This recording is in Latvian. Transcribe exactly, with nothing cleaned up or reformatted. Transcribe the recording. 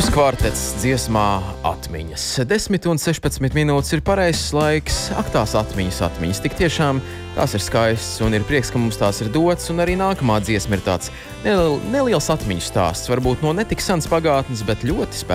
Rīmas kvartets dziesmā atmiņas. desmit un sešpadsmit minūtes ir pareizs laiks. Ak, tās atmiņas, atmiņas. Tik tiešām tās ir skaistas un ir prieks, ka mums tās ir dots. Un arī nākamā dziesma ir tāds neliels atmiņu stāsts. Varbūt no netik senas pagātnes, bet ļoti spēcīgs.